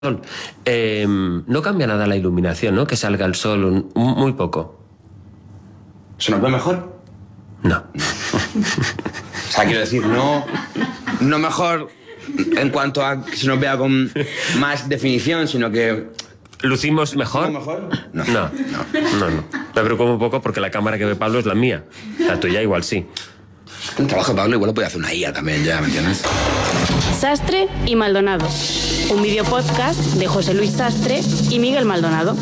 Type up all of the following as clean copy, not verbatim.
sol. No cambia nada la iluminación, ¿no? Que salga el sol muy poco. ¿Se nos ve mejor? No. O sea, quiero decir, no mejor en cuanto a que se nos vea con más definición, sino que... ¿Lucimos mejor? ¿Lucimos mejor? No. Me preocupa un poco porque la cámara que ve Pablo es la mía. La tuya igual sí. Un trabajo de Pablo igual lo puede hacer una IA también, ya, ¿me entiendes? Sastre y Maldonado. Un videopodcast de José Luis Sastre y Miguel Maldonado.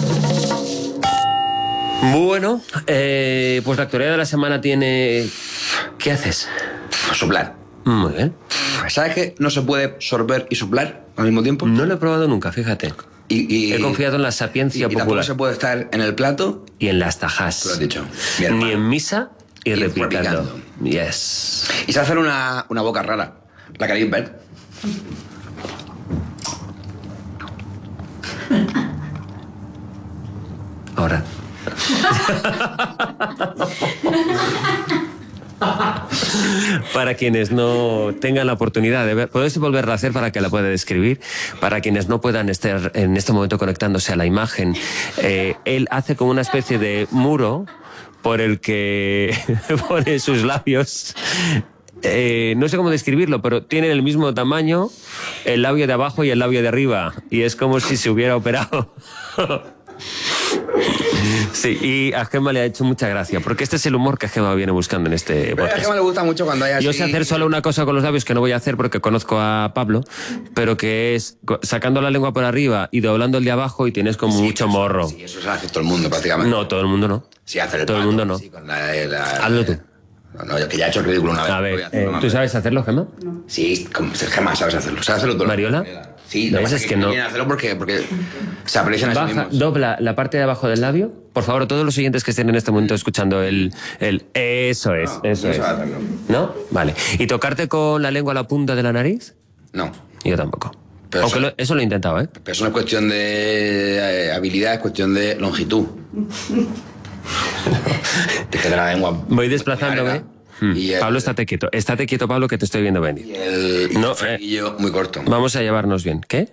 Bueno, pues la actualidad de la semana tiene... ¿Qué haces? Soplar. Muy bien. ¿Sabes que no se puede sorber y soplar al mismo tiempo? No lo he probado nunca, fíjate. Y He confiado en la sapiencia y tampoco popular. se puede estar en el plato. Y en las tajas. Tú lo has dicho. Ni en misa y replicando. replicando. Yes. Y se hace una boca rara. ¿La queréis ver? Ahora. Para quienes no tengan la oportunidad de ver, podéis volverla a hacer para que la pueda describir. Para quienes no puedan estar en este momento conectándose a la imagen, él hace como una especie de muro por el que pone sus labios. No sé cómo describirlo, pero tienen el mismo tamaño el labio de abajo y el labio de arriba. Y es como si se hubiera operado. Sí, y a Gemma le ha hecho mucha gracia, porque este es el humor que Gemma viene buscando en este Pero a podcast. Gemma le gusta mucho cuando hay así... Yo sé hacer solo una cosa con los labios que no voy a hacer porque conozco a Pablo, pero que es sacando la lengua por arriba y doblando el de abajo y tienes como mucho morro. Sí, eso se hace todo el mundo prácticamente. No, todo el mundo no. Sí, hacer el todo el pato, mundo no. sí, con Hazlo tú. No, que ya he hecho el ridículo una vez. A Voy ver, hacerlo una ¿tú vez. sabes hacerlo, Gemma? Sí, Gemma sabes hacerlo. ¿Sabes hacerlo tú? ¿Mariola? Sí, lo que ¿Ves? pasa Es es que que no no. viene a hacerlo porque se aprecian a sí Baja, mismos. dobla la parte de abajo del labio. Por favor, todos los oyentes que estén en este momento escuchando el eso es, No, eso no es. se va a hacer, ¿No? Vale. ¿Y tocarte con la lengua a la punta de la nariz? No. Yo tampoco. Pero Aunque eso lo he intentado, ¿eh? Pero eso no es cuestión de habilidad, es cuestión de longitud. Te queda la lengua. Voy desplazándome. larga y Pablo, estate quieto, Pablo, que te estoy viendo venir. Y el No, frenillo muy corto. Vamos a llevarnos bien. ¿Qué?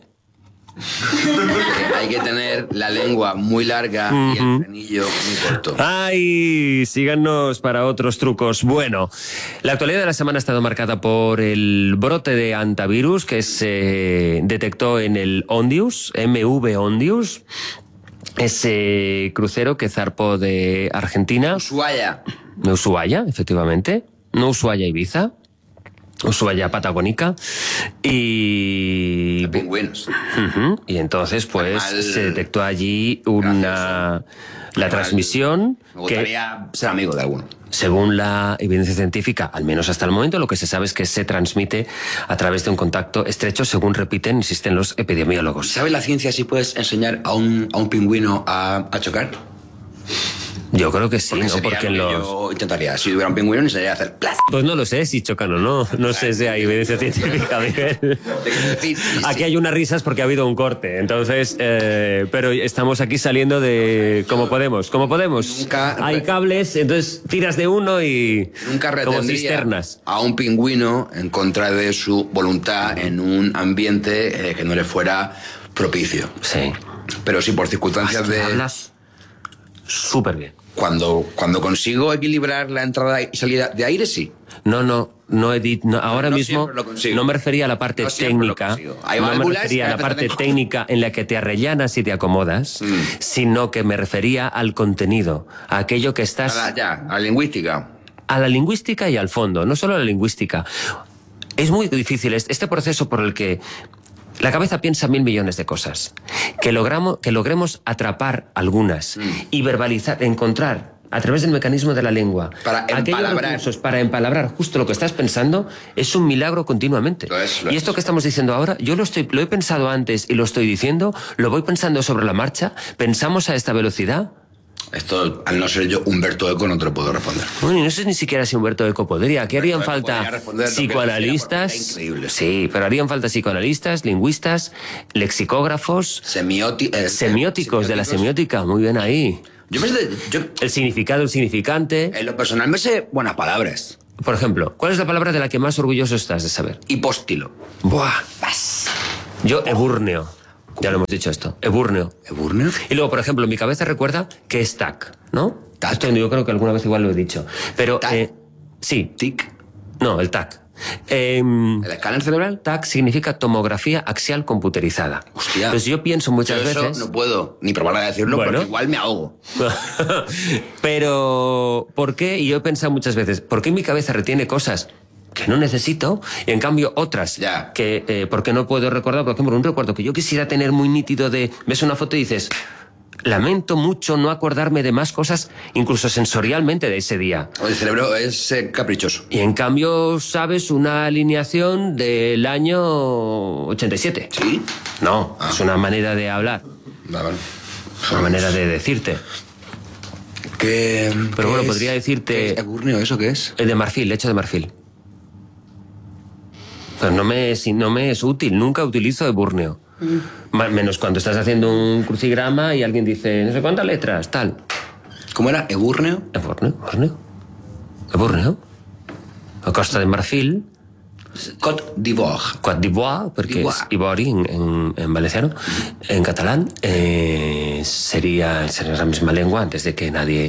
Hay que tener la lengua muy larga y el frenillo muy corto. ¡Ay! Síganos para otros trucos. Bueno, la actualidad de la semana ha estado marcada por el brote de hantavirus que se detectó en el Ondius, MV Ondius, ese crucero que zarpó de Argentina. Ushuaia, efectivamente. No Ushuaia-Ibiza. Ushuaia-Patagónica. Y... Pingüinos. Y entonces, pues, Mal. se detectó allí la transmisión Me gustaría ser amigo de alguno. según la evidencia científica, al menos hasta el momento, lo que se sabe es que se transmite a través de un contacto estrecho, según insisten los epidemiólogos. ¿Sabes la ciencia si puedes enseñar a un pingüino a chocar? Yo creo que sí, ¿no? sería Porque lo que los... yo intentaría. Si hubiera un pingüino, enseñaría a hacer plaz. Pues no lo sé si chocan o no. No sé si hay evidencia científica, Miguel. Aquí hay unas risas porque ha habido un corte. Entonces, pero estamos aquí saliendo de... como podemos. Nunca... Hay cables, entonces tiras de uno y... Nunca como retendría cisternas. a un pingüino en contra de su voluntad en un ambiente que no le fuera propicio. Sí. Pero sí, por circunstancias de... Hablas súper bien. Cuando consigo equilibrar la entrada y salida de aire, sí. No, Edith, ahora No mismo siempre lo consigo. no me refería a la parte No siempre lo técnica, consigo. Hay no me válvulas refería a la que parte hacen- técnica en la que te arrellanas y te acomodas, sino que me refería al contenido, a aquello que estás... A la lingüística. A la lingüística y al fondo, no solo a la lingüística. Es muy difícil este proceso por el que la cabeza piensa 1.000 millones de cosas. Que logremos atrapar algunas y verbalizar, encontrar a través del mecanismo de la lengua Para aquellos empalabrar. recursos para empalabrar justo lo que estás pensando, es un milagro continuamente. Lo es. Y esto que estamos diciendo ahora, yo lo he pensado antes y lo estoy diciendo, lo voy pensando sobre la marcha, pensamos a esta velocidad. Esto, al no ser yo Humberto Eco, no te lo puedo responder. Bueno, y no sé ni siquiera si Humberto Eco podría. Aquí harían Eco falta podría responder lo que psicoanalistas. quisiera, porque era increíble. Sí, pero harían falta psicoanalistas, lingüistas, lexicógrafos, semióticos de la semiótica. Muy bien ahí. Yo El significado, el significante. en lo personal me sé buenas palabras. Por ejemplo, ¿cuál es la palabra de la que más orgulloso estás de saber? Hipóstilo. Buah. Yo, eburneo. Ya lo hemos dicho esto. Eburneo. ¿Eburneo? Y luego, por ejemplo, mi cabeza recuerda que es TAC, ¿no? TAC. Esto yo creo que alguna vez igual lo he dicho. Pero, TAC. sí. TIC. No, el TAC. ¿El escáner cerebral? TAC significa tomografía axial computerizada. Hostia. Pues yo pienso muchas Yo eso veces... no puedo ni probar a decirlo Bueno. porque igual me ahogo. Pero, ¿por qué? Y yo he pensado muchas veces, ¿por qué mi cabeza retiene cosas que no necesito y en cambio otras Ya. que porque no puedo recordar? Por ejemplo, un recuerdo que yo quisiera tener muy nítido de... Ves una foto y dices... Lamento mucho no acordarme de más cosas, incluso sensorialmente, de ese día. El cerebro es caprichoso. Y en cambio, ¿sabes una alineación del año 87? ¿Sí? No, es una manera de hablar, Vale. una manera de decirte. Pero bueno, podría decirte... ¿Qué es eburneo? ¿Eso qué es? El de marfil, hecho de marfil. Pero no me es útil, nunca utilizo eburneo. Menos cuando estás haciendo un crucigrama y alguien dice, no sé cuántas letras, tal. ¿Cómo era? ¿Eburneo? Eburneo. A Costa de Marfil. Côte d'Ivoire. Côte d'Ivoire, porque es Ivori en valenciano. En catalán sería la misma lengua antes de que nadie...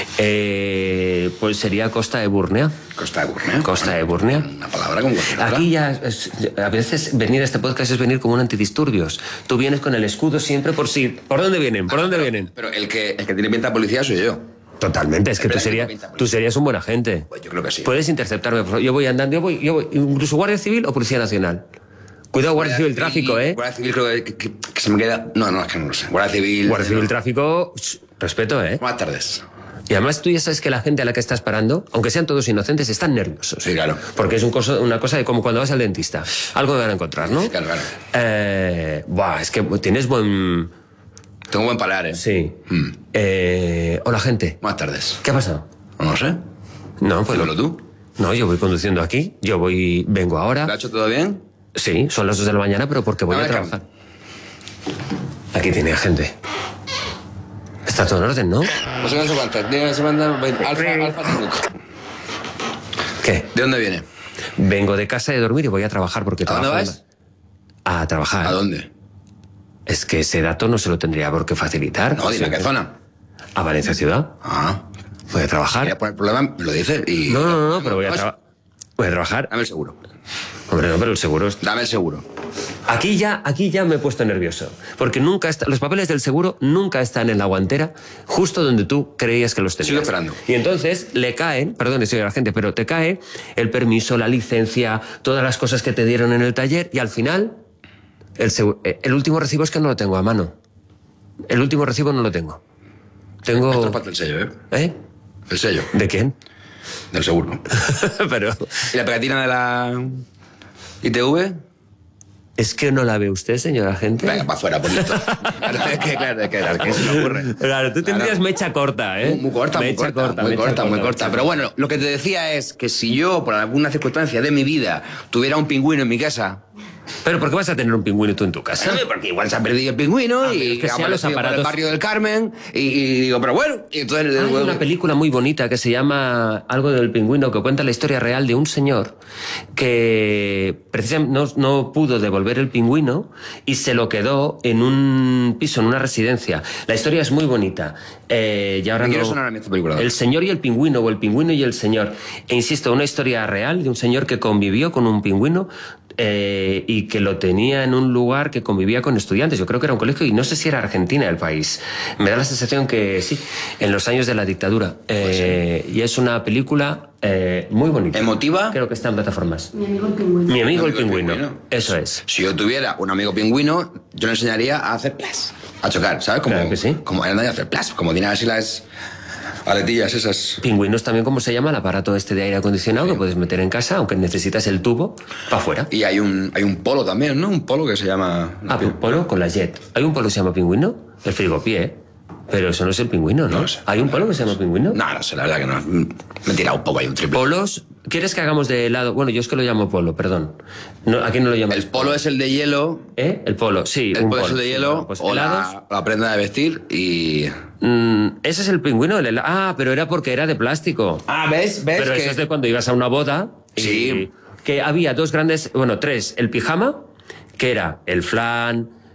pues sería Costa de Burnea. Costa de Burnea. Costa de Burnea. Una palabra como cualquier otra. Aquí ya, a veces venir a este podcast es venir como un antidisturbios. Tú vienes con el escudo siempre por si... ¿Por dónde vienen? ¿Por dónde vienen? Pero el que tiene pinta de policía soy yo. Totalmente, es que Espera, tú serías un buen agente. Pues yo creo que sí. Puedes interceptarme, por favor. Yo voy andando, yo voy, incluso Guardia Civil o Policía Nacional. Cuidado, Guardia Civil, tráfico, ¿eh? Guardia Civil creo que se me queda... No, es que no lo sé. Guardia Civil... Guardia Civil, no. tráfico, respeto, ¿eh? Buenas tardes. Y además tú ya sabes que la gente a la que estás parando, aunque sean todos inocentes, están nerviosos. Sí, claro. Porque es una cosa de como cuando vas al dentista. Algo van a encontrar, ¿no? Claro, claro. Es que tienes buen... Tengo buen palar, ¿eh? Sí. Hola, gente. Buenas tardes. ¿Qué ha pasado? No lo sé. No, pues... Dímelo tú. No, yo voy conduciendo aquí. Vengo ahora. ¿Lo ha hecho todo bien? Sí, son las 2 de la mañana, pero porque voy a trabajar. Aquí tiene gente. Está todo en orden, ¿no? No sé cuántas. Dígame, se manda Alfa 5. ¿Qué? ¿De dónde viene? Vengo de casa de dormir y voy a trabajar porque ¿A dónde trabajo. vas? A trabajar. ¿A dónde? Es que ese dato no se lo tendría por qué facilitar. No, dime, ¿a qué zona? A Valencia Ciudad. Ah. Voy a trabajar. Mira, por el problema me lo dices y... No, pero voy a trabajar. Dame el seguro. Hombre, no, pero el seguro es... Dame el seguro. Aquí ya me he puesto nervioso. Porque los papeles del seguro nunca están en la guantera, justo donde tú creías que los tenías. Sigo esperando. Y entonces le caen, perdón, señora gente, pero te cae el permiso, la licencia, todas las cosas que te dieron en el taller y al final el último recibo es que no lo tengo a mano. El último recibo no lo tengo. Esto es parte del sello, ¿eh? ¿Eh? El sello. ¿De quién? Del seguro. Pero ¿Y la pegatina de la ITV? es que no la ve usted, señora gente. Venga, para afuera, por listo. Claro, es que se me ocurre. Claro, tú tendrías mecha corta, ¿eh? Muy corta, muy Mecha corta, muy corta, muy corta. mecha Pero bueno, lo que te decía es que si yo, por alguna circunstancia de mi vida, tuviera un pingüino en mi casa... Pero ¿por qué vas a tener un pingüino tú en tu casa? Porque igual se ha perdido el pingüino pero y es que ha sean los aparecido por aparatos- el barrio del Carmen y digo, pero bueno, y entonces... Hay una película muy bonita que se llama Algo del pingüino, que cuenta la historia real de un señor que precisamente no pudo devolver el pingüino y se lo quedó en un piso, en una residencia. La historia es muy bonita. Y ahora Me quiero no- sonar a mí esta película. El señor y el pingüino, o el pingüino y el señor. E insisto, una historia real de un señor que convivió con un pingüino y que lo tenía en un lugar que convivía con estudiantes. Yo creo que era un colegio y no sé si era Argentina el país. Me da la sensación que sí, en los años de la dictadura. Y es una película muy bonita. ¿Emotiva? Creo que está en plataformas. Mi amigo el pingüino. Mi amigo el Mi amigo el pingüino. pingüino. Eso es. Si yo tuviera un amigo pingüino, yo le enseñaría a hacer plas, a chocar, ¿sabes? Como, Claro que sí. Como a hacer plas, como tiene así las aletillas esas. Pingüinos también, como se llama, el aparato este de aire acondicionado que puedes meter en casa, aunque necesitas el tubo para afuera. Y hay un polo también, ¿no? Un polo que se llama... Polo con la jet. ¿Hay un polo que se llama pingüino? El frigopié. Pero eso no es el pingüino, ¿no? No lo sé. ¿Hay un polo que se llama pingüino? No sé, la verdad que no. Me he tirado un poco, hay un triple. Polos. ¿Quieres que hagamos de helado? Bueno, yo es que lo llamo polo, perdón. No, aquí no lo llamáis. El polo es el de hielo, El polo, sí. el un polo es el de sí, hielo, bueno, pues o helados. la prenda de vestir y... Ese es el pingüino, el helado. Ah, pero era porque era de plástico. Ah, ¿ves? Pero eso es de cuando ibas a una boda. y Sí. que había dos grandes, bueno, tres. El pijama, que era el flan,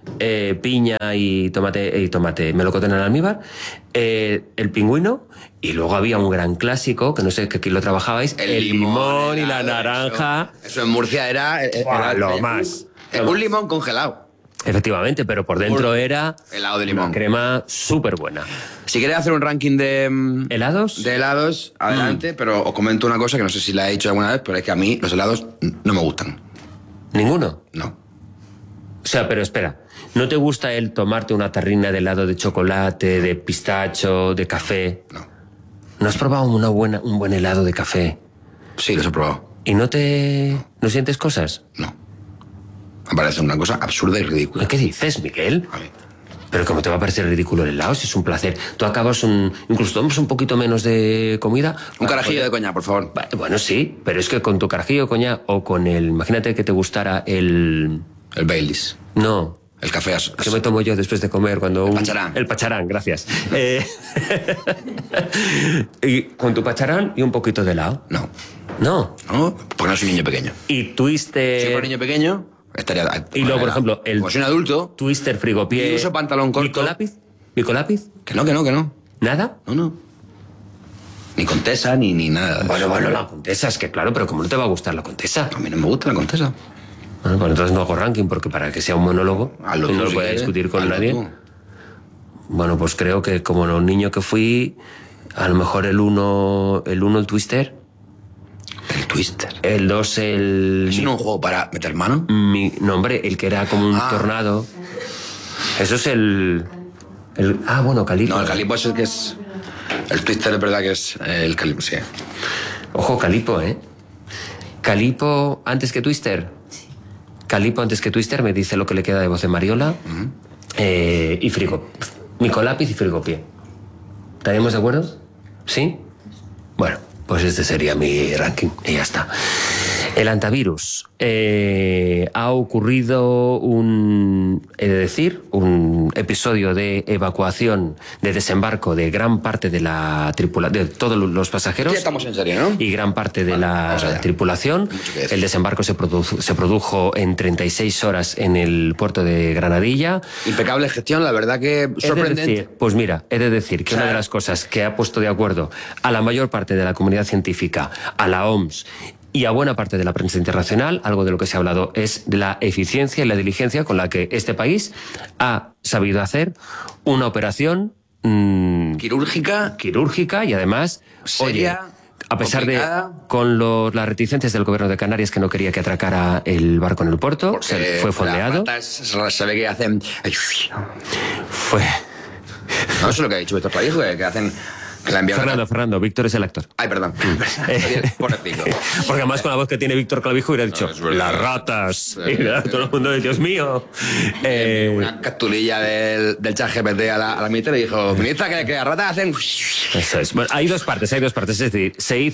piña y tomate melocotón en almíbar, el pingüino, y luego había un gran clásico, que no sé que aquí lo trabajabais, el limón y la naranja. Eso en Murcia era Lo más. Un limón congelado. Efectivamente, pero por dentro era helado de limón. una crema súper buena. Si queréis hacer un ranking de ¿Helados? De helados, adelante, pero os comento una cosa que no sé si la he dicho alguna vez, pero es que a mí los helados no me gustan. ¿Ninguno? No. O sea, pero espera, ¿no te gusta el tomarte una tarrina de helado de chocolate, de pistacho, de café? No. ¿No has probado un buen helado de café? Sí, los he probado. ¿Y no sientes cosas? No. Me parece una cosa absurda y ridícula. ¿Qué dices, Miguel? A mí. Pero ¿cómo te va a parecer ridículo el helado? Si es un placer. Tú acabas incluso tomas un poquito menos de comida. Un carajillo de coñac, por favor. Bueno, sí, pero es que con tu carajillo de coñac o con imagínate que te gustara el Baileys. No. El café ¿Qué me tomo yo después de comer cuando pacharán. El pacharán, gracias. Y con tu pacharán y un poquito de helado. No. No. No, porque no soy niño pequeño. Y Twister. Si fuera niño pequeño, estaría. Y luego, por ejemplo, como soy un adulto. Twister frigopié. Y uso pantalón corto. ¿Micolápiz? Que no. ¿Nada? No. Ni Contesa, ni nada. Bueno, la Contesa, es que claro, pero ¿cómo no te va a gustar la Contesa? A mí no me gusta la Contesa. Bueno, pues entonces no hago ranking, porque para que sea un monólogo y no lo pueda discutir con nadie. Tú. Bueno, pues creo que como un niño que fui, a lo mejor el 1 el Twister. El Twister. El 2 el... ¿Es no un juego para meter mano? No, hombre, el que era como un tornado. Eso es el... bueno, Calipo. No, el Calipo es el que es... El Twister es verdad que es el Calipo, sí. Ojo, Calipo, ¿eh? Calipo antes que Twister. Calipo antes que Twister, me dice lo que le queda de voz de Mariola. Y Micolápiz y frigopié. ¿Estaríamos de acuerdo? ¿Sí? Bueno, pues este sería mi ranking y ya está. El antivirus. Ha ocurrido un episodio de evacuación, de desembarco de gran parte de la tripulación, de todos los pasajeros. Ya estamos en serio, ¿no? Y gran parte de la tripulación. El desembarco se produjo en 36 horas en el puerto de Granadilla. Impecable gestión, la verdad que sorprendente. Pues mira, he de decir que una de las cosas que ha puesto de acuerdo a la mayor parte de la comunidad científica, a la OMS y a buena parte de la prensa internacional, algo de lo que se ha hablado es de la eficiencia y la diligencia con la que este país ha sabido hacer una operación quirúrgica y además seria, oye, a pesar complicada. Con las reticencias del gobierno de Canarias, que no quería que atracara el barco en el puerto, porque fue fondeado. Se ve que hacen... Fue... No sé lo que ha dicho Víctor Clavijo, que hacen... Que la Fernando, Víctor es el actor. Ay, perdón. Por decirlo. Porque además con la voz que tiene Víctor Clavijo hubiera dicho, las ratas. Y todo el mundo de Dios mío. Una capturilla del ChatGPT a la ministra y dijo, ministra, que las ratas hacen... Eso es. Bueno, hay dos partes. Es decir,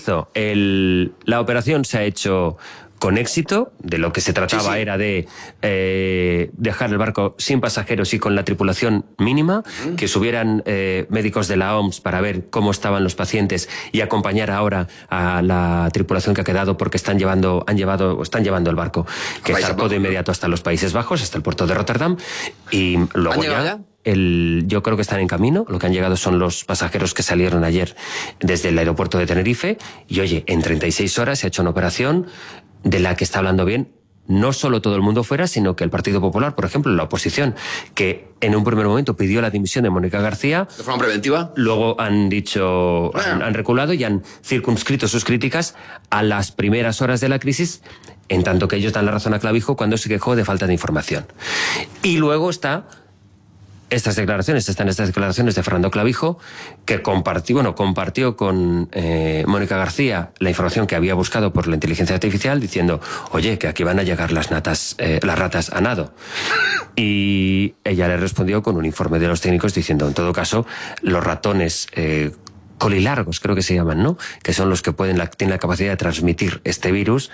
la operación se ha hecho con éxito. De lo que se trataba era de dejar el barco sin pasajeros y con la tripulación mínima, que subieran médicos de la OMS para ver cómo estaban los pacientes y acompañar ahora a la tripulación que ha quedado, porque están llevando el barco, que zarpó de inmediato hasta los Países Bajos, hasta el puerto de Rotterdam, y luego ya... yo creo que están en camino. Lo que han llegado son los pasajeros que salieron ayer desde el aeropuerto de Tenerife. Y oye, en 36 horas se ha hecho una operación de la que está hablando bien no solo todo el mundo fuera, sino que el Partido Popular, por ejemplo, la oposición, que en un primer momento pidió la dimisión de Mónica García. ¿De forma preventiva? Luego han reculado y han circunscrito sus críticas a las primeras horas de la crisis, en tanto que ellos dan la razón a Clavijo cuando se quejó de falta de información. Y luego están estas declaraciones de Fernando Clavijo, que compartió con Mónica García la información que había buscado por la inteligencia artificial, diciendo, oye, que aquí van a llegar las ratas a nado. Y ella le respondió con un informe de los técnicos diciendo, en todo caso, los ratones colilargos, creo que se llaman, ¿no? Que son los que tienen la capacidad de transmitir este virus.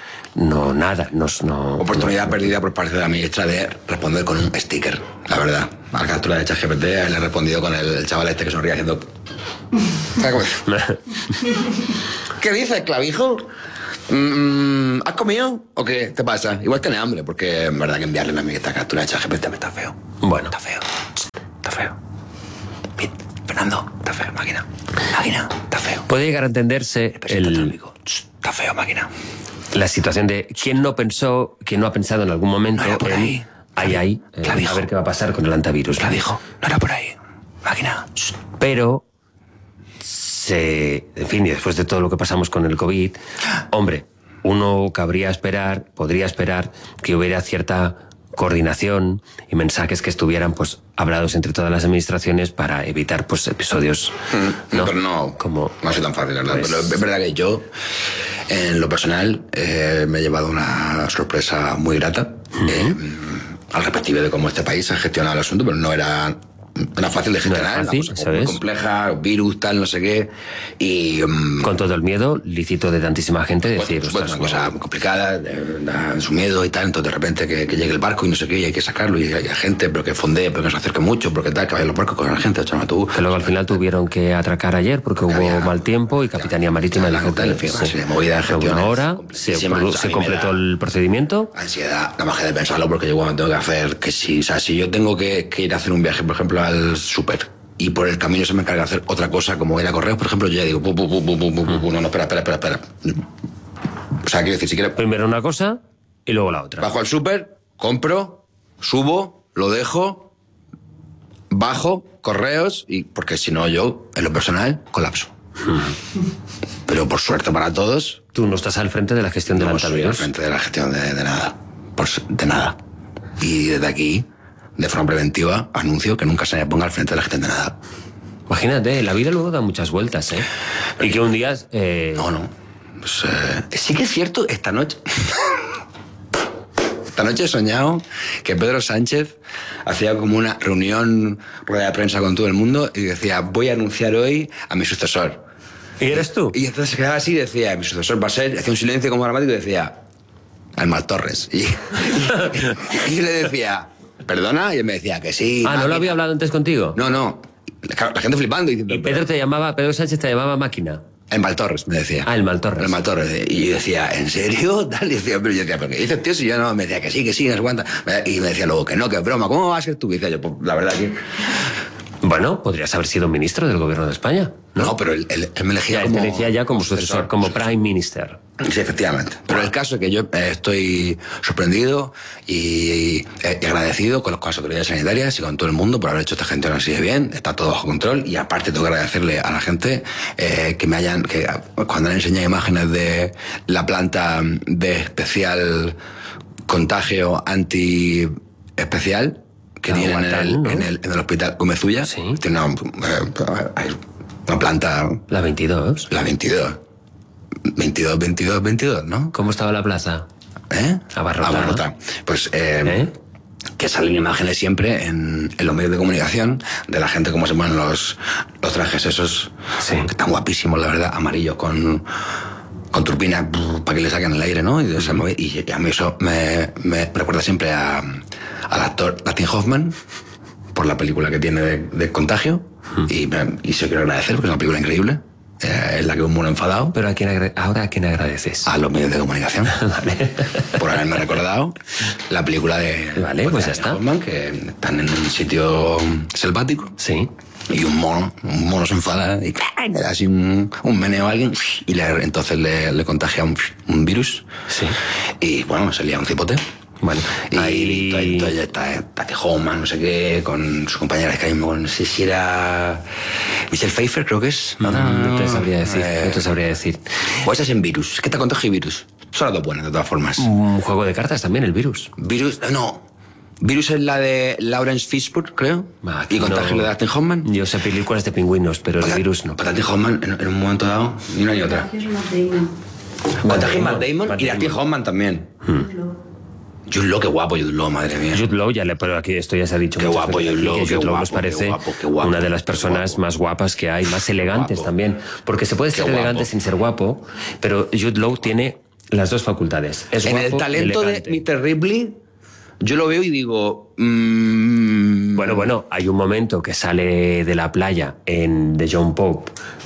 Oportunidad perdida por parte de la ministra de responder con un sticker, la verdad. A la captura de ChatGPT le he respondido con el chaval este que sonríe haciendo... ¿Qué dices, Clavijo? ¿Has comido o qué te pasa? Igual tienes hambre, porque en verdad que enviarle una amiguita captura de ChatGPT me está feo. Bueno. Está feo. Está feo. Fernando, está feo, máquina. Máquina, está feo. Puede llegar a entenderse Está feo, máquina. la situación de quién no ha pensado en algún momento No era por en ahí. La a dijo. ver qué va a pasar con el antivirus. La dijo, no era por ahí. Máquina. Pero en fin, y después de todo lo que pasamos con el COVID, hombre, uno podría esperar que hubiera cierta coordinación y mensajes que estuvieran pues hablados entre todas las administraciones para evitar pues episodios, ¿no? Pero no, Como, no ha sido tan fácil, ¿verdad? pues, Pero es verdad que yo, en lo personal, me he llevado una sorpresa muy grata al respectivo de cómo este país ha gestionado el asunto, pero no era fácil de gestionar, No era fácil, una cosa muy compleja, virus, tal, no sé qué, y... con todo el miedo lícito de tantísima gente decir, Pues, una cosa muy complicada, su miedo y tal, entonces de repente que llegue el barco y no sé qué, y hay que sacarlo, y hay gente, pero que fondee, pero que se acerque mucho, porque tal, que vayan los barcos con la gente, echame tú. que luego al final tuvieron que atracar ayer porque hubo mal tiempo y Capitanía Marítima dijo que movida de gestión. una hora se completó el procedimiento. Ansiedad, nada más que de pensarlo, porque yo cuando tengo que hacer, que si, o sea, si yo tengo que ir a hacer un viaje, por ejemplo, al súper, y por el camino se me encarga de hacer otra cosa, como ir a correos, por ejemplo, yo ya digo, no, espera. O sea, quiero decir, si quiero... Primero una cosa y luego la otra. Bajo al súper, compro, subo, lo dejo, bajo, correos, y porque si no yo, en lo personal, colapso. Pero por suerte para todos... Tú no estás al frente de la gestión del no soy al antivirus. frente de la gestión de nada. De nada. Y desde aquí, de forma preventiva, anuncio que nunca se me ponga al frente de la gestión de nada. Imagínate, la vida luego da muchas vueltas, ¿eh? Y que un día... No. Pues, sí que es cierto, esta noche... Esta noche he soñado que Pedro Sánchez hacía como una rueda de prensa con todo el mundo y decía, voy a anunciar hoy a mi sucesor. ¿Y eres tú? Y entonces quedaba así y decía, mi sucesor va a ser... Hacía un silencio como dramático y decía, al Maltorres. Y yo le decía, ¿perdona? Y él me decía que sí. ¿no lo había hablado antes contigo? No. La gente flipando. Y Pedro Sánchez te llamaba máquina. El Maltorres, me decía. El Maltorres. El Maltorres. Y yo decía, ¿en serio? Tal. Y decía, pero yo decía, ¿pero qué dices, tío? Si yo no, me decía que sí, no sé cuánta. Y me decía luego que no, que es broma. ¿Cómo va a ser tú? Y decía yo, pues la verdad que... Bueno, podrías haber sido ministro del gobierno de España, ¿no? No, pero él me elegía Te elegía ya como sucesor, como Prime Minister. Sí, efectivamente. Pero el caso es que yo estoy sorprendido y agradecido con las autoridades sanitarias y con todo el mundo por haber hecho esta gestión así de bien. Está todo bajo control y aparte tengo que agradecerle a la gente que cuando han enseñado imágenes de la planta de especial contagio anti-especial que tienen en el hospital Gómez-Ulla. Sí. Tiene una planta... La 22. La 22, ¿no? ¿Cómo estaba la plaza? Abarrotada. Pues que salen imágenes siempre en los medios de comunicación de la gente cómo se ponen los trajes esos, Sí. que están guapísimos, la verdad, amarillos con turbinas para que le saquen el aire, ¿no? Y a mí eso me recuerda siempre al actor Dustin Hoffman por la película que tiene de Contagio y se quiero agradecer porque es una película increíble. Es la que un mono enfadado. Pero ¿ahora a quién agradeces? A los medios de comunicación. Vale. Por haberme recordado la película de... Vale, pues ya está. Hoffman, que están en un sitio selvático. Sí. Y un mono se enfada y le da así un meneo a alguien y entonces le contagia un virus. Sí. Y bueno, se lía un cipote. Bueno, Y ahí... entonces está que Hoffman, no sé qué, con su compañera, es que no sé si era Michelle Pfeiffer, creo que es. No te sabría decir. O esa es en Virus, es que te contagio virus. Son las dos buenas, de todas formas. Un juego de cartas también, el virus. Virus, no. Virus es la de Lawrence Fishburne, creo. Y Contagio la de Dustin Hoffman. Yo sé películas de pingüinos, pero el virus no. Dustin Hoffman, en un momento dado, ni una ni otra. Contagio Matt Damon y Dustin Hoffman también. Jude Law, qué guapo Jude Law, madre mía. Jude Law, pero aquí esto ya se ha dicho. Qué guapo Jude Law, que qué Jude Law guapo, nos parece qué guapo, una de las personas más guapas que hay, más elegantes también. Porque se puede ser elegante sin ser guapo, pero Jude Law tiene las dos facultades. Es en guapo el talento y elegante. de Mr. Ripley, yo lo veo y digo... Bueno, hay un momento que sale de la playa de John Pope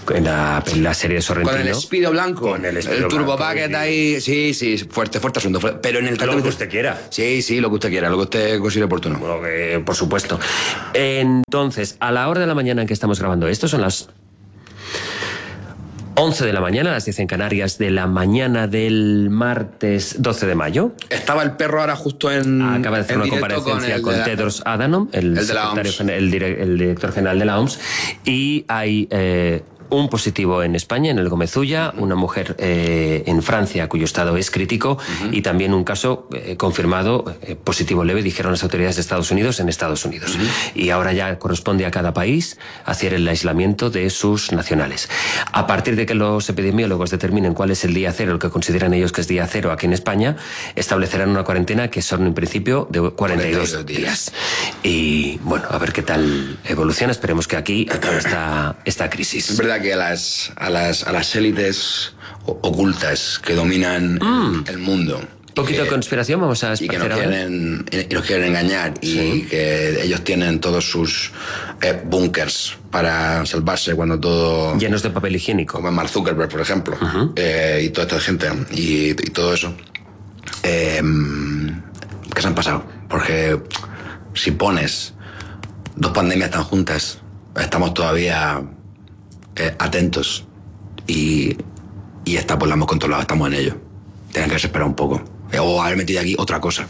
en la serie de Sorrentino. Con el Speedo blanco. Con el Speedo Turbo blanco, Bucket ahí. Sí, fuerte asunto. Pero en el Lo que usted quiera. Sí, lo que usted quiera, lo que usted considere oportuno. Bueno, por supuesto. Entonces, a la hora de la mañana en que estamos grabando esto, son las 11 de la mañana, las 10 en Canarias, de la mañana del martes 12 de mayo. Estaba el perro ahora justo en... Acaba de hacer una comparecencia con Tedros Adhanom, el director general de la OMS, y hay un positivo en España, en el Gomezulla, una mujer en Francia cuyo estado es crítico, y también un caso confirmado positivo leve, dijeron las autoridades de Estados Unidos, en Estados Unidos. Y ahora ya corresponde a cada país hacer el aislamiento de sus nacionales. A partir de que los epidemiólogos determinen cuál es el día cero, el que consideran ellos que es día cero aquí en España, establecerán una cuarentena que son en principio de 42 días. Y bueno, a ver qué tal evoluciona. Esperemos que aquí acabe esta crisis. Es verdad que a las élites ocultas que dominan el mundo. Un poquito de conspiración vamos a esparcer ahora. Y nos quieren engañar. Y que ellos tienen todos sus búnkers para salvarse cuando todo... Llenos de papel higiénico. Como Mark Zuckerberg, por ejemplo. Y toda esta gente. Y todo eso. ¿Qué se han pasado? Porque si pones 2 pandemias tan juntas, estamos todavía... atentos y esta pues la hemos controlado, estamos en ello. Tienen que esperar un poco o haber metido aquí otra cosa.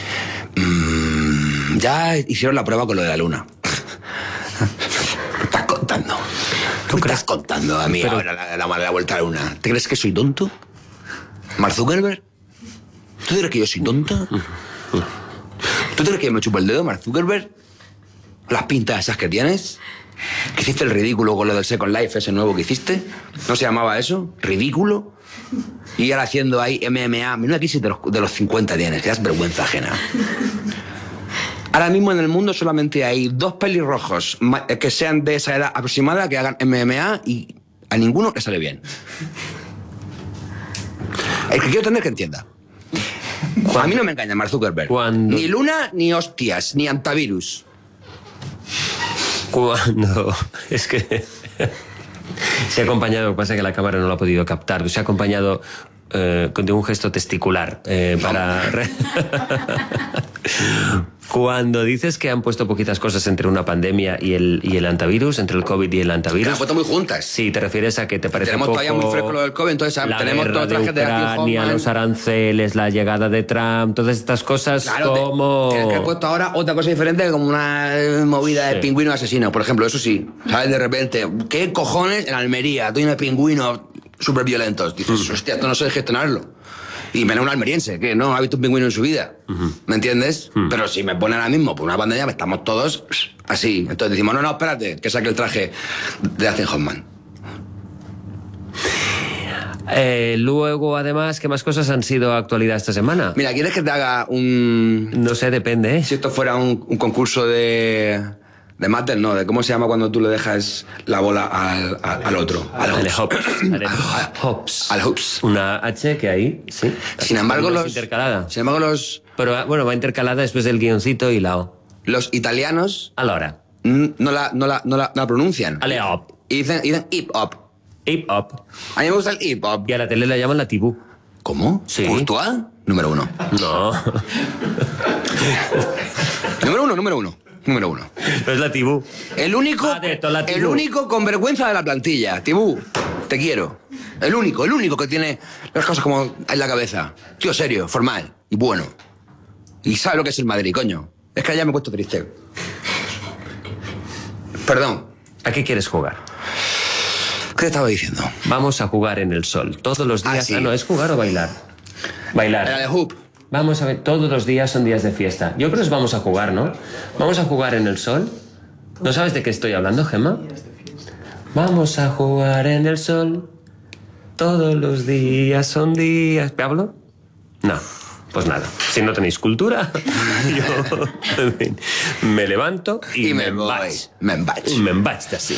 Ya hicieron la prueba con lo de la luna. ¿Qué estás contando? ¿Qué me estás contando a mí ahora la vuelta a la luna? ¿Te crees que soy tonto? ¿Mark Zuckerberg? ¿Tú crees que yo soy tonto? ¿Tú crees que me chupo el dedo, Mark Zuckerberg? ¿Las pintas esas que tienes? ¿Que hiciste el ridículo con lo del Second Life, ese nuevo que hiciste? ¿No se llamaba eso? ¿Ridículo? Y ahora haciendo ahí MMA. Mira, aquí crisis de los 50 tienes, que das vergüenza ajena. Ahora mismo en el mundo solamente hay 2 pelirrojos que sean de esa edad aproximada que hagan MMA y a ninguno le sale bien. El que quiero tener que entienda. A mí no me engaña Mark Zuckerberg. Ni luna, ni hostias, ni antivirus. Cuando... Es que... se ha acompañado, lo que pasa es que la cámara no lo ha podido captar, se ha acompañado de un gesto testicular para... Cuando dices que han puesto poquitas cosas entre una pandemia y el antivirus, entre el COVID y el antivirus... Que las han puesto muy juntas. Sí, te refieres a que te parece tenemos poco... Tenemos todavía muy fresco lo del COVID, entonces tenemos todo traje de Ucrania, los aranceles, la llegada de Trump, todas estas cosas, claro, como... Tienes que haber puesto ahora otra cosa diferente, como una movida de pingüino asesino, por ejemplo, eso sí. ¿Sabes? De repente, ¿qué cojones en Almería? Tú tienes pingüinos súper violentos. Dices, hostia, esto no sé gestionarlo. Y menos un almeriense, que no ha visto un pingüino en su vida. ¿Me entiendes? Pero si me pone ahora mismo por una pandemia, estamos todos así. Entonces decimos, no, espérate, que saque el traje de Dustin Hoffman. Luego, además, ¿qué más cosas han sido actualidad esta semana? Mira, ¿quieres que te haga un...? No sé, depende, ¿eh? Si esto fuera un concurso de máter, no, de cómo se llama cuando tú le dejas la bola al otro. Al hops. Al hoops. Una H que hay, sí. Sin embargo, intercalada. Sin embargo, Pero bueno, va intercalada después del guioncito y la O. Los italianos... Allora. No la pronuncian. Ale hop. Y dicen hip hop. Hip hop. A mí me gusta el hip hop. Y a la tele la llaman la tibú. ¿Cómo? Sí. ¿Courtois? Número 1. No. Número uno. Pero es la tibú. El único con vergüenza de la plantilla. Tibú, te quiero. El único que tiene las cosas como en la cabeza. Tío serio, formal y bueno. Y sabe lo que es el Madrid, coño. Es que ya me he puesto triste. Perdón. ¿A qué quieres jugar? ¿Qué te estaba diciendo? Vamos a jugar en el sol. Todos los días. Sí. No, ¿es jugar o bailar? Bailar. Era de hoop. Vamos a ver, todos los días son días de fiesta. Yo creo que vamos a jugar, ¿no? Vamos a jugar en el sol. ¿No sabes de qué estoy hablando, Gemma? Vamos a jugar en el sol. Todos los días son días. ¿Pablo? No. Pues nada, si no tenéis cultura, yo en fin, me levanto y me vaig. Me'n vaig. Me'n vaig d'ací.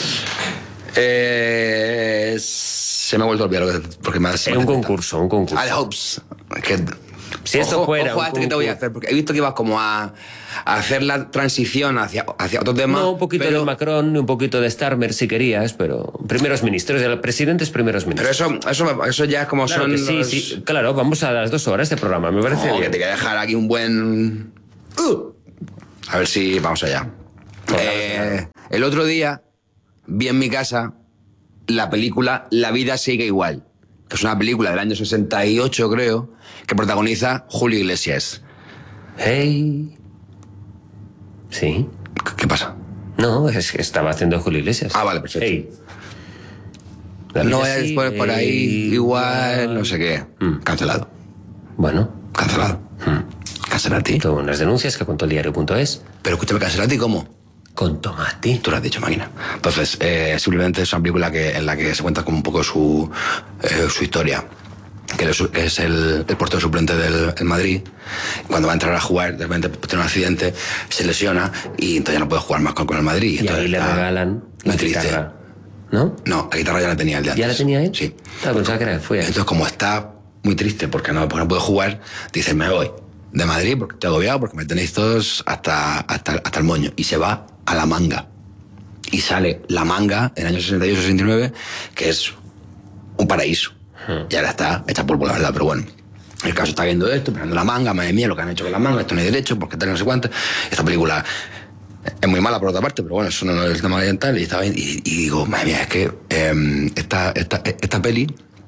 Se me ha vuelto a olvidar porque me ha Un concurso. de hoops. Si esto fuera... Ojo a esto que te voy a hacer, porque he visto que ibas como a hacer la transición hacia otro tema. No, un poquito de Macron, un poquito de Starmer si querías, pero primeros ministros, el presidente es primeros ministros. Pero eso ya es como claro son que sí, claro, vamos a las 2 horas de programa, me parece bien. Que te voy a dejar aquí un buen... A ver si vamos allá. El otro día vi en mi casa la película La vida sigue igual, que es una película del año 68, creo, que protagoniza Julio Iglesias. Hey. Sí. ¿Qué pasa? No, es que estaba haciendo Julio Iglesias. Ah, vale, perfecto. Hey. No vayas después por ahí igual, no sé qué. Cancelado. Bueno. Cancelado. Cancelati. Tuvo unas denuncias que contó el diario.es. Pero escúchame, Cancelati, ¿cómo? Con Tomati. Tú lo has dicho, máquina. Entonces, simplemente es una película en la que se cuenta como un poco su historia. Que es el portero suplente del Madrid. Cuando va a entrar a jugar, de repente tiene un accidente, se lesiona y entonces ya no puede jugar más con el Madrid. Y entonces ahí le regalan la guitarra. ¿No? No, la guitarra ya la tenía el de antes. ¿Ya la tenía él? Sí. Pensaba que fue ahí. Entonces, como está muy triste porque no puede jugar, dice, me voy de Madrid porque estoy agobiado, porque me tenéis todos hasta el moño. Y se va a La Manga. Y sale La Manga en el año 68-69, que es un paraíso. Y ahora está hecha polvo, la verdad, pero bueno. El caso está viendo esto, esperando La Manga, madre mía, lo que han hecho con La Manga, esto no hay derecho, porque tal, no sé cuánto. Esta película es muy mala por otra parte, pero bueno, eso no es el tema oriental. Y digo, madre mía, es que esta peli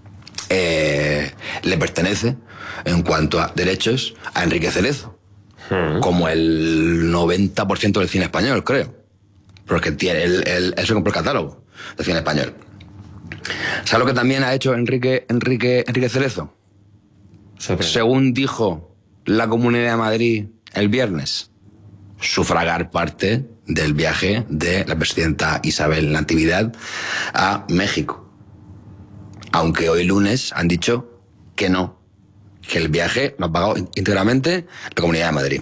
le pertenece en cuanto a derechos a Enrique Cerezo, como el 90% del cine español, creo, porque él se compró el catálogo del cine español. ¿Sabes lo que también ha hecho Enrique Cerezo? Según dijo la Comunidad de Madrid el viernes, sufragar parte del viaje de la presidenta Isabel Natividad a México. Aunque hoy lunes han dicho que no, que el viaje lo ha pagado íntegramente la Comunidad de Madrid.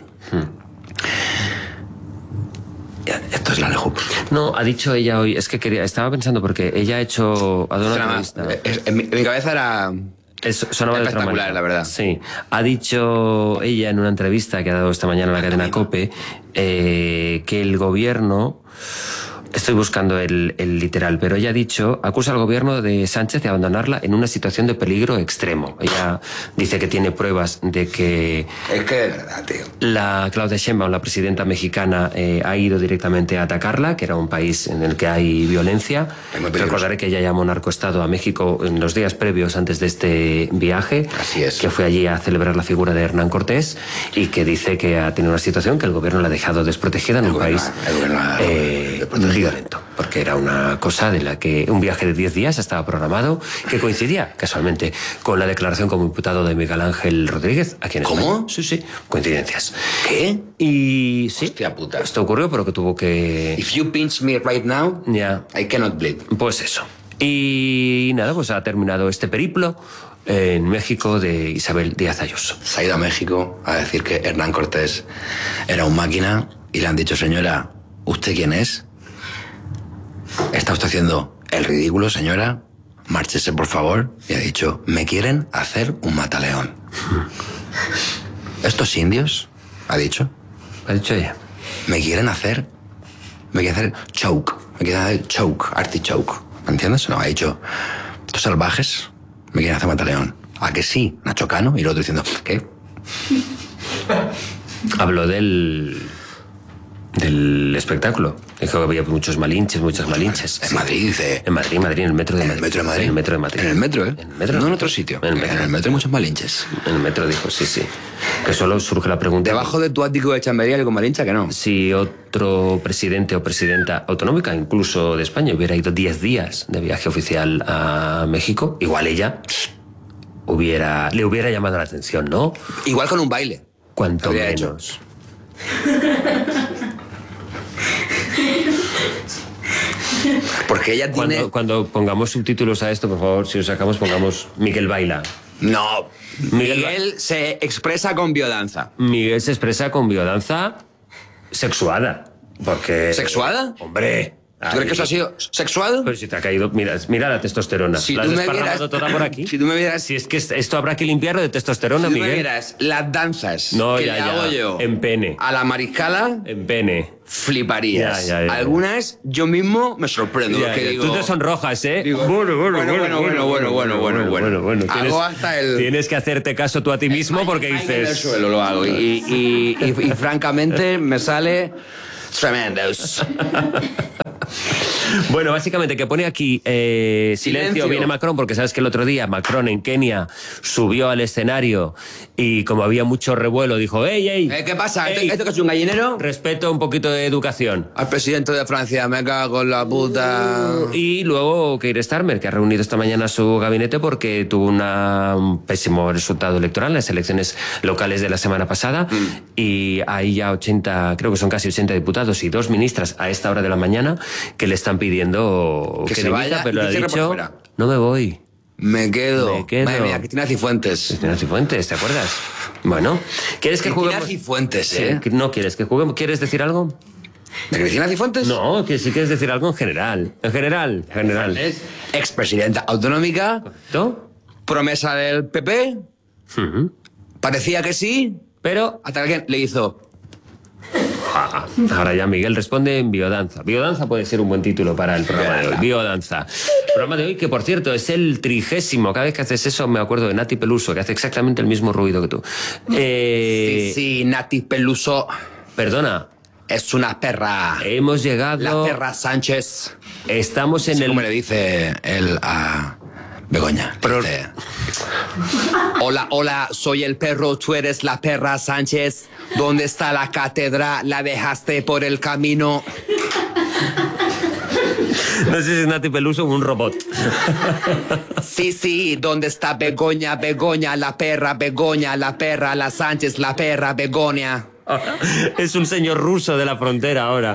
Esto es la Lejup. No, ha dicho ella hoy, es que estaba pensando porque ella ha dado una entrevista. En mi cabeza era... Sonaba de otra manera, la verdad. Sí. Ha dicho ella en una entrevista que ha dado esta mañana en la cadena COPE que el gobierno... Estoy buscando el literal, pero ella ha dicho, acusa al gobierno de Sánchez de abandonarla en una situación de peligro extremo. Ella dice que tiene pruebas de que... Es que de verdad, tío. La Claudia Sheinbaum, la presidenta mexicana, ha ido directamente a atacarla, que era un país en el que hay violencia. Recordaré que ella llamó narcoestado a México en los días previos antes de este viaje. Así es. Que fue allí a celebrar la figura de Hernán Cortés y que dice que ha tenido una situación que el gobierno la ha dejado desprotegida en un país violento, porque era una cosa de la que un viaje de 10 días estaba programado, que coincidía casualmente con la declaración como imputado de Miguel Ángel Rodríguez aquí en España. ¿Cómo? Sí, coincidencias. ¿Qué? Y sí, hostia puta. Esto ocurrió, pero que tuvo que... If you pinch me right now, I cannot bleed. Pues eso. Y nada, pues ha terminado este periplo en México de Isabel Díaz Ayuso. Se ha ido a México a decir que Hernán Cortés era un máquina y le han dicho, señora, ¿usted quién es? ¿Está usted haciendo el ridículo, señora? Márchese, por favor. Y ha dicho, me quieren hacer un mataleón. ¿Estos indios? Ha dicho. Ha dicho ella. Me quieren hacer choke. Me quieren hacer choke, artichoke. ¿Me entiendes? No, ha dicho, estos salvajes me quieren hacer mataleón. ¿A que sí? Nacho Cano. Y el otro diciendo, ¿qué? Habló del espectáculo. Dijo que había muchos malinches. En Madrid, dice... En Madrid, en el metro de Madrid. En el metro de Madrid. En el metro de Madrid. En el metro, ¿eh? En el metro, no en otro sitio. En el metro hay muchos malinches. En el metro dijo, sí. Que solo surge la pregunta... Debajo de tu ático de chambería hay con malincha, que no. Si otro presidente o presidenta autonómica, incluso de España, hubiera ido 10 días de viaje oficial a México, igual ella le hubiera llamado la atención, ¿no? Igual con un baile. Cuanto menos. Porque ella tiene... Cuando pongamos subtítulos a esto, por favor, si os sacamos, pongamos Miguel baila. No. Miguel se expresa con biodanza. Miguel se expresa con biodanza sexuada. Porque... ¿Sexuada? Hombre, ¿Tú crees que eso ha sido sexual? Pero si te ha caído, mira la testosterona. Si la has tú me desparramado vieras- toda por aquí. Si tú me vieras... Si es que esto habrá que limpiarlo de testosterona, Si tú me Miguel. vieras las danzas No, que ya, le ya. hago yo En pene. a la mariscala, En pene. fliparías. Ya. Algunas yo mismo me sorprendo. Ya, porque ya. digo, Tú te sonrojas, ¿eh? digo, bueno. Hago hasta el... Tienes que hacerte caso tú a ti mismo porque En el dices... suelo lo hago. Y francamente me sale tremendos. Bueno, básicamente que pone aquí silencio, viene Macron, porque sabes que el otro día Macron en Kenia subió al escenario y como había mucho revuelo dijo, ¡ey! ¿Qué pasa? Ey, ¿Esto que es un gallinero? respeto, un poquito de educación. Al presidente de Francia, me cago en la puta. Y luego Keir Starmer, que ha reunido esta mañana su gabinete porque tuvo un pésimo resultado electoral en las elecciones locales de la semana pasada y hay ya 80, creo que son casi 80 diputados y 2 ministras a esta hora de la mañana que le están pidiendo Que se dimita, vaya pero y ha cierre por dicho, fuera. no me voy. Me quedo. Me quedo. Madre mía, Cristina Cifuentes. Cristina Cifuentes, ¿te acuerdas? Bueno, ¿quieres que Cristina juguemos? Cifuentes, ¿eh? Sí, ¿no quieres que juguemos? ¿Quieres decir algo? ¿De Cristina Cifuentes? No, que si quieres decir algo en general. En general. Es expresidenta autonómica, ¿No? promesa del PP, parecía que sí, Pero hasta que alguien le hizo... ahora ya Miguel responde en biodanza. Biodanza puede ser un buen título para el programa de hoy. Biodanza. El programa de hoy, que por cierto es el 30º. Cada vez que haces eso me acuerdo de Nati Peluso, que hace exactamente el mismo ruido que tú. Sí, Nati Peluso Perdona, es una perra. hemos llegado... La perra Sánchez. Estamos en Sí, el... como le dice él a Begoña. Dice, hola, soy el perro, tú eres la perra Sánchez. ¿Dónde está la cátedra? La dejaste por el camino. No sé si es Nati Peluso o un robot. Sí, ¿dónde está Begoña, la perra, Begoña, la perra, la Sánchez, la perra, Begoña? Es un señor ruso de la frontera ahora.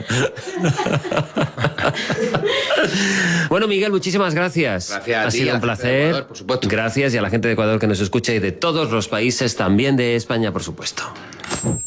Bueno, Miguel, muchísimas gracias. Gracias a ha ti, sido a un la gente de placer. Ecuador, por supuesto. Gracias y a la gente de Ecuador que nos escucha y de todos los países, también de España, por supuesto.